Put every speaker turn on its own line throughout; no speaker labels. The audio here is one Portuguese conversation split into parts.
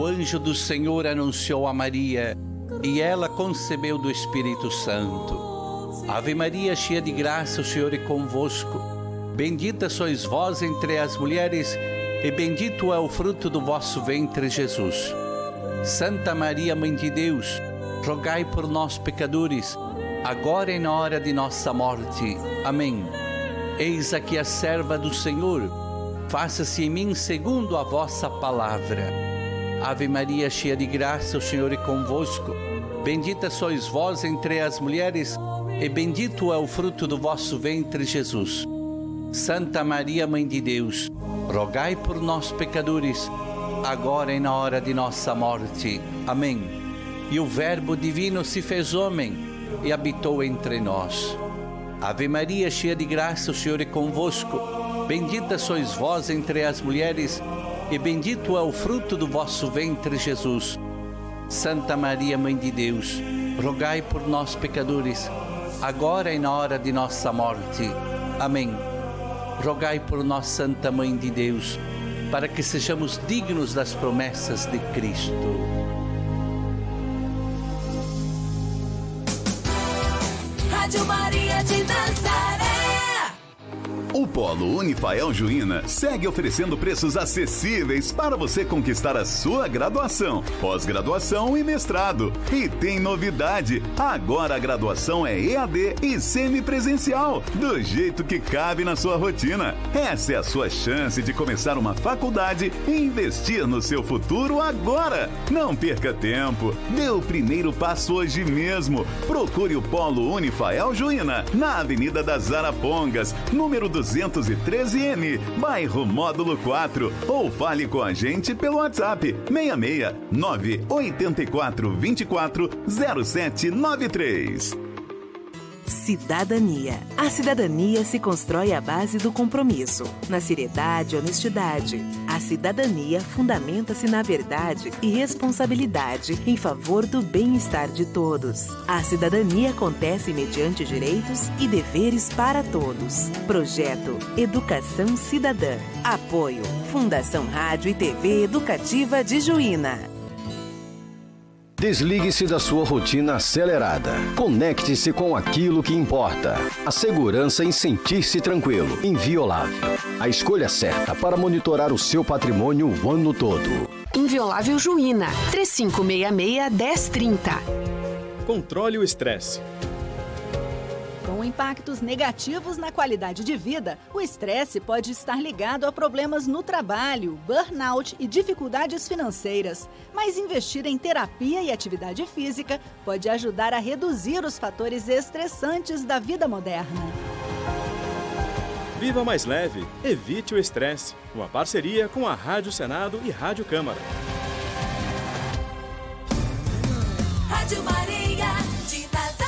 o anjo do Senhor anunciou a Maria, e ela concebeu do Espírito Santo. Ave Maria, cheia de graça, o Senhor é convosco. Bendita sois vós entre as mulheres, e bendito é o fruto do vosso ventre, Jesus. Santa Maria, Mãe de Deus, rogai por nós, pecadores, agora e na hora de nossa morte. Amém. Eis aqui a serva do Senhor, faça-se em mim segundo a vossa palavra. Ave Maria, cheia de graça, o Senhor é convosco. Bendita sois vós entre as mulheres, e bendito é o fruto do vosso ventre, Jesus. Santa Maria, Mãe de Deus, rogai por nós, pecadores, agora e na hora de nossa morte. Amém. E o Verbo divino se fez homem e habitou entre nós. Ave Maria, cheia de graça, o Senhor é convosco. Bendita sois vós entre as mulheres, e bendito é o fruto do vosso ventre, Jesus. Santa Maria, Mãe de Deus, rogai por nós, pecadores, agora e na hora de nossa morte. Amém. Rogai por nós, Santa Mãe de Deus, para que sejamos dignos das promessas de Cristo.
Rádio Maria de Nazaré.
O Polo Unifael Juína segue oferecendo preços acessíveis para você conquistar a sua graduação, pós-graduação e mestrado. E tem novidade, agora a graduação é EAD e semipresencial, do jeito que cabe na sua rotina. Essa é a sua chance de começar uma faculdade e investir no seu futuro agora. Não perca tempo, dê o primeiro passo hoje mesmo. Procure o Polo Unifael Juína, na Avenida das Arapongas, número 213N, bairro Módulo 4, ou fale com a gente pelo WhatsApp 66 984 24 0793.
Cidadania. A cidadania se constrói à base do compromisso, na seriedade e honestidade. A cidadania fundamenta-se na verdade e responsabilidade em favor do bem-estar de todos. A cidadania acontece mediante direitos e deveres para todos. Projeto Educação Cidadã. Apoio Fundação Rádio e TV Educativa de Juína.
Desligue-se da sua rotina acelerada. Conecte-se com aquilo que importa. A segurança em sentir-se tranquilo, inviolável. A escolha certa para monitorar o seu patrimônio o ano todo.
Inviolável Juína, 3566-1030.
Controle o estresse.
Com impactos negativos na qualidade de vida, o estresse pode estar ligado a problemas no trabalho, burnout e dificuldades financeiras. Mas investir em terapia e atividade física pode ajudar a reduzir os fatores estressantes da vida moderna.
Viva mais leve, evite o estresse. Uma parceria com a Rádio Senado e Rádio Câmara.
Rádio Maria de Nazaré.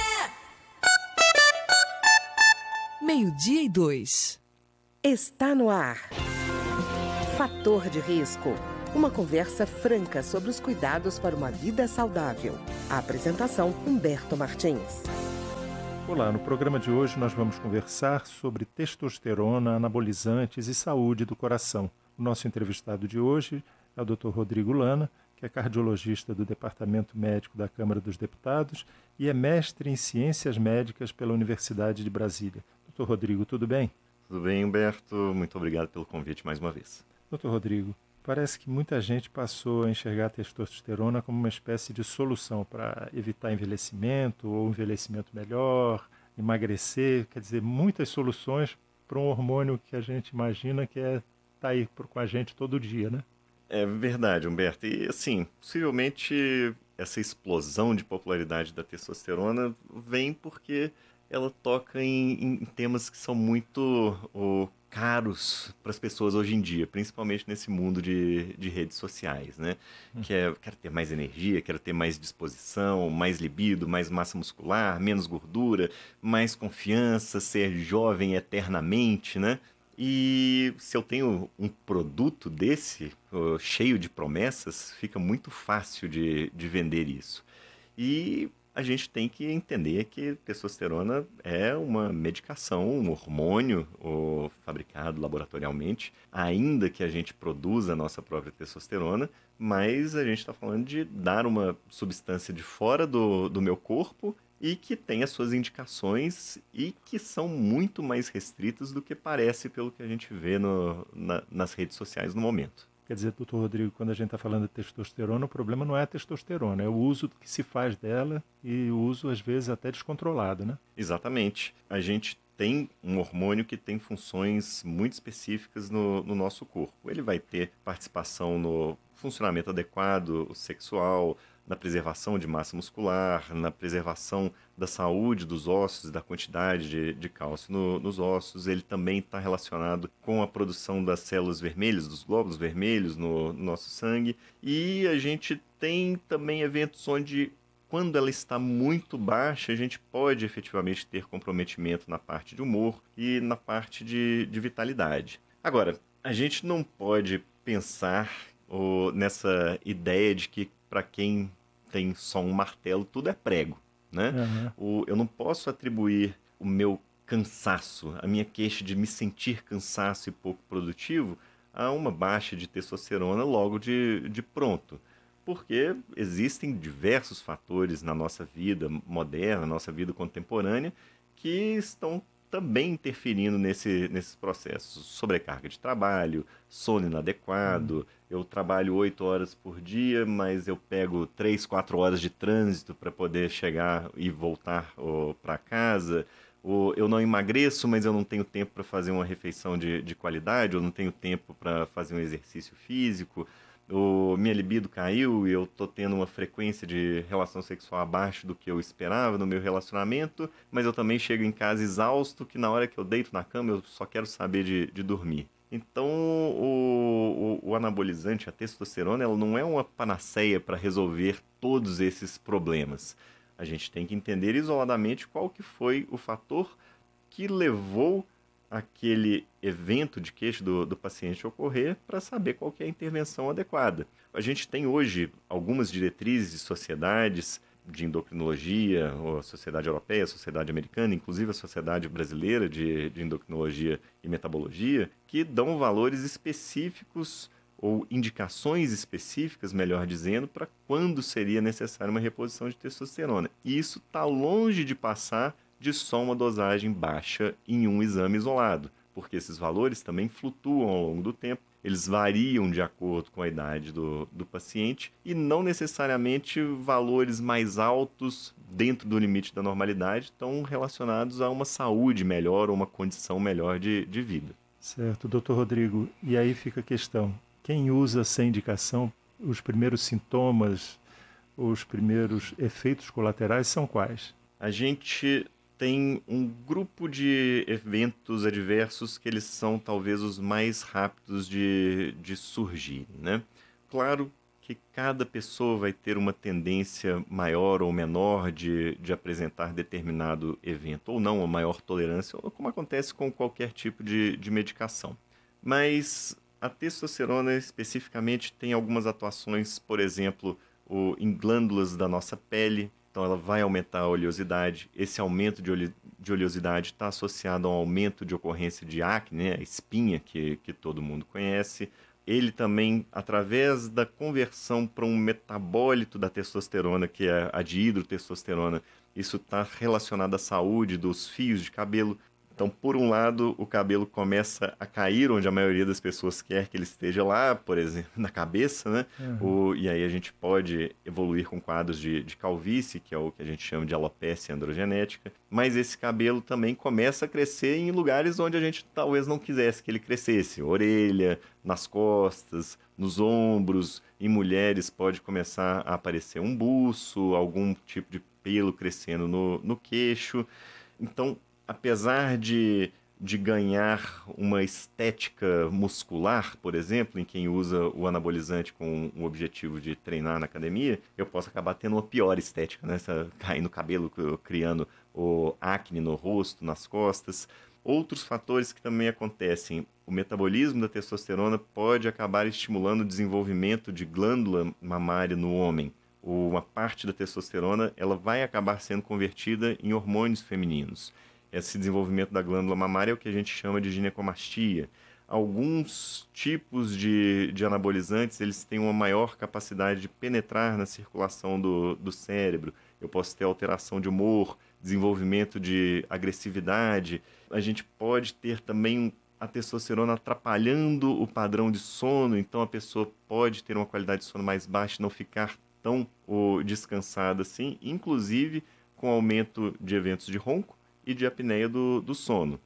12:02.
Está no ar. Fator de risco. Uma conversa franca sobre os cuidados para uma vida saudável. A apresentação, Humberto Martins.
Olá, no programa de hoje nós vamos conversar sobre testosterona, anabolizantes e saúde do coração. O nosso entrevistado de hoje é o Dr. Rodrigo Lana, que é cardiologista do Departamento Médico da Câmara dos Deputados e é mestre em Ciências Médicas pela Universidade de Brasília. Dr. Rodrigo, tudo bem?
Tudo bem, Humberto. Muito obrigado pelo convite mais uma vez.
Dr. Rodrigo, parece que muita gente passou a enxergar a testosterona como uma espécie de solução para evitar envelhecimento ou envelhecimento melhor, emagrecer, quer dizer, muitas soluções para um hormônio que a gente imagina que tá aí com a gente todo dia, né?
É verdade, Humberto. E assim, possivelmente essa explosão de popularidade da testosterona vem porque ela toca em temas que são muito caros para as pessoas hoje em dia, principalmente nesse mundo de redes sociais, né? Quero ter mais energia, quero ter mais disposição, mais libido, mais massa muscular, menos gordura, mais confiança, ser jovem eternamente, né? E se eu tenho um produto desse, cheio de promessas, fica muito fácil de vender isso. E a gente tem que entender que testosterona é uma medicação, um hormônio fabricado laboratorialmente, ainda que a gente produza a nossa própria testosterona, mas a gente está falando de dar uma substância de fora do meu corpo e que tem as suas indicações e que são muito mais restritas do que parece pelo que a gente vê nas redes sociais no momento.
Quer dizer, doutor Rodrigo, quando a gente está falando de testosterona, o problema não é a testosterona, é o uso que se faz dela e o uso, às vezes, até descontrolado, né?
Exatamente. A gente tem um hormônio que tem funções muito específicas no nosso corpo. Ele vai ter participação no funcionamento adequado sexual, na preservação de massa muscular, na preservação da saúde dos ossos, da quantidade de cálcio nos ossos. Ele também está relacionado com a produção das células vermelhas, dos glóbulos vermelhos no nosso sangue. E a gente tem também eventos onde, quando ela está muito baixa, a gente pode efetivamente ter comprometimento na parte de humor e na parte de vitalidade. Agora, a gente não pode pensar nessa ideia de que para quem tem só um martelo, tudo é prego, né? Eu não posso atribuir o meu cansaço, a minha queixa de me sentir cansaço e pouco produtivo a uma baixa de testosterona logo de pronto. Porque existem diversos fatores na nossa vida moderna, nossa vida contemporânea, que estão também interferindo nesses processos. Sobrecarga de trabalho, sono inadequado. Eu trabalho 8 horas por dia, mas eu pego 3, 4 horas de trânsito para poder chegar e voltar para casa. Eu não emagreço, mas eu não tenho tempo para fazer uma refeição de qualidade, eu não tenho tempo para fazer um exercício físico. Minha libido caiu e eu tô tendo uma frequência de relação sexual abaixo do que eu esperava no meu relacionamento, mas eu também chego em casa exausto, que na hora que eu deito na cama eu só quero saber de dormir. Então, o anabolizante, a testosterona, ela não é uma panaceia para resolver todos esses problemas. A gente tem que entender isoladamente qual que foi o fator que levou aquele evento de queixa do paciente ocorrer para saber qual que é a intervenção adequada. A gente tem hoje algumas diretrizes de sociedades de endocrinologia, a Sociedade Europeia, a Sociedade Americana, inclusive a Sociedade Brasileira de Endocrinologia e Metabologia, que dão valores específicos ou indicações específicas, melhor dizendo, para quando seria necessária uma reposição de testosterona. E isso está longe de passar de só uma dosagem baixa em um exame isolado, porque esses valores também flutuam ao longo do tempo, eles variam de acordo com a idade do paciente e não necessariamente valores mais altos dentro do limite da normalidade estão relacionados a uma saúde melhor ou uma condição melhor de vida.
Certo, doutor Rodrigo, e aí fica a questão, quem usa sem indicação, os primeiros sintomas, os primeiros efeitos colaterais são quais?
A gente tem um grupo de eventos adversos que eles são talvez os mais rápidos de surgir, né? Claro que cada pessoa vai ter uma tendência maior ou menor de apresentar determinado evento, ou não, uma maior tolerância, ou como acontece com qualquer tipo de medicação. Mas a testosterona especificamente tem algumas atuações, por exemplo, em glândulas da nossa pele. Então ela vai aumentar a oleosidade. Esse aumento de oleosidade está associado a um aumento de ocorrência de acne, né? A espinha que todo mundo conhece. Ele também, através da conversão para um metabólito da testosterona, que é a dihidrotestosterona, isso está relacionado à saúde dos fios de cabelo. Então, por um lado, o cabelo começa a cair onde a maioria das pessoas quer que ele esteja lá, por exemplo, na cabeça, né? E aí a gente pode evoluir com quadros de calvície, que é o que a gente chama de alopécia androgenética. Mas esse cabelo também começa a crescer em lugares onde a gente talvez não quisesse que ele crescesse. Orelha, nas costas, nos ombros. Em mulheres pode começar a aparecer um buço, algum tipo de pelo crescendo no queixo. Então, apesar de ganhar uma estética muscular, por exemplo, em quem usa o anabolizante com o objetivo de treinar na academia, eu posso acabar tendo uma pior estética, né? Caindo o cabelo, criando o acne no rosto, nas costas. Outros fatores que também acontecem, o metabolismo da testosterona pode acabar estimulando o desenvolvimento de glândula mamária no homem. uma parte da testosterona, ela vai acabar sendo convertida em hormônios femininos. Esse desenvolvimento da glândula mamária é o que a gente chama de ginecomastia. Alguns tipos de anabolizantes, eles têm uma maior capacidade de penetrar na circulação do cérebro. Eu posso ter alteração de humor, desenvolvimento de agressividade. A gente pode ter também a testosterona atrapalhando o padrão de sono, então a pessoa pode ter uma qualidade de sono mais baixa e não ficar tão descansada assim, inclusive com aumento de eventos de ronco e de apneia do sono.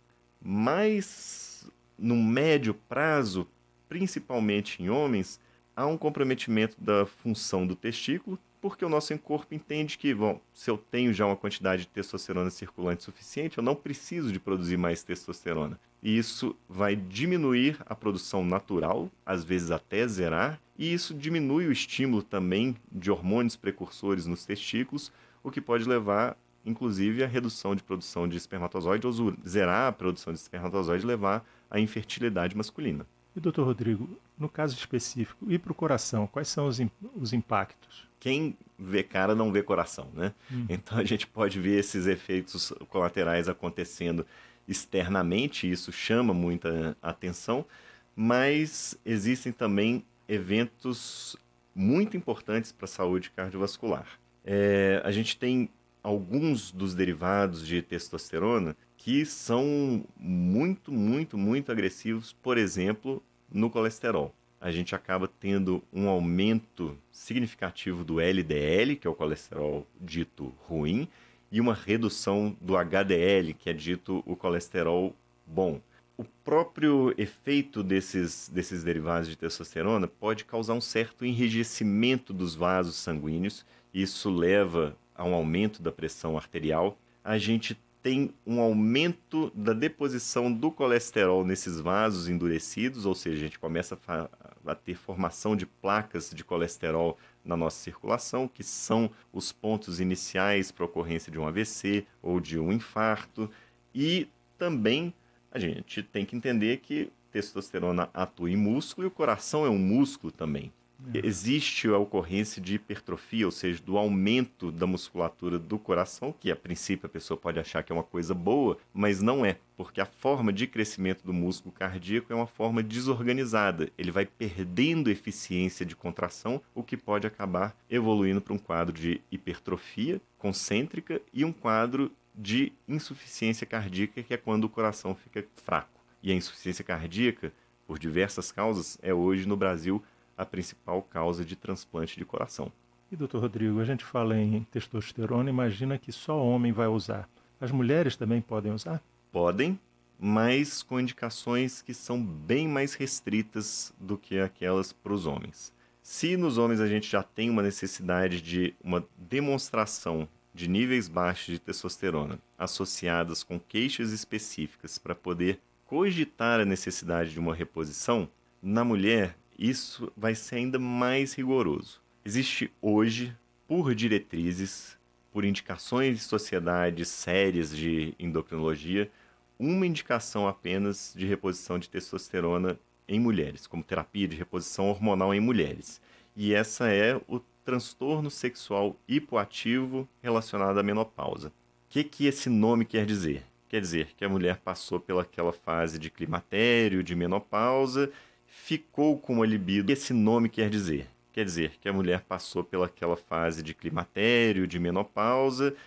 Mas, no médio prazo, principalmente em homens, há um comprometimento da função do testículo, porque o nosso corpo entende que, bom, se eu tenho já uma quantidade de testosterona circulante suficiente, eu não preciso de produzir mais testosterona. E isso vai diminuir a produção natural, às vezes até zerar, e isso diminui o estímulo também de hormônios precursores nos testículos, o que pode levar, inclusive, à redução de produção de espermatozoide, ou zerar a produção de espermatozoide, levar à infertilidade masculina.
E, doutor Rodrigo, no caso específico, e para o coração, quais são os impactos?
Quem vê cara não vê coração, né? Então a gente pode ver esses efeitos colaterais acontecendo externamente, isso chama muita atenção, mas existem também eventos muito importantes para a saúde cardiovascular. A gente tem alguns dos derivados de testosterona que são muito, muito, muito agressivos, por exemplo, no colesterol. A gente acaba tendo um aumento significativo do LDL, que é o colesterol dito ruim, e uma redução do HDL, que é dito o colesterol bom. O próprio efeito desses derivados de testosterona pode causar um certo enrijecimento dos vasos sanguíneos, isso leva a um aumento da pressão arterial. A gente tem um aumento da deposição do colesterol nesses vasos endurecidos, ou seja, a gente começa a ter formação de placas de colesterol na nossa circulação, que são os pontos iniciais para a ocorrência de um AVC ou de um infarto. E também a gente tem que entender que testosterona atua em músculo e o coração é um músculo também. Existe a ocorrência de hipertrofia, ou seja, do aumento da musculatura do coração, que a princípio a pessoa pode achar que é uma coisa boa, mas não é, porque a forma de crescimento do músculo cardíaco é uma forma desorganizada. Ele vai perdendo eficiência de contração, o que pode acabar evoluindo para um quadro de hipertrofia concêntrica e um quadro de insuficiência cardíaca, que é quando o coração fica fraco. E a insuficiência cardíaca, por diversas causas, é hoje no Brasil a principal causa de transplante de coração.
E, doutor Rodrigo, a gente fala em testosterona, imagina que só homem vai usar. As mulheres também podem usar?
Podem, mas com indicações que são bem mais restritas do que aquelas para os homens. Se nos homens a gente já tem uma necessidade de uma demonstração de níveis baixos de testosterona associadas com queixas específicas para poder cogitar a necessidade de uma reposição, na mulher isso vai ser ainda mais rigoroso. Existe hoje, por diretrizes, por indicações de sociedades sérias de endocrinologia, uma indicação apenas de reposição de testosterona em mulheres, como terapia de reposição hormonal em mulheres. E essa é o transtorno sexual hipoativo relacionado à menopausa. O que esse nome quer dizer? Quer dizer que a mulher passou pelaquela fase de climatério, de menopausa, ficou com uma libido. Esse nome quer dizer? Quer dizer que a mulher passou pelaquela fase de climatério, de menopausa,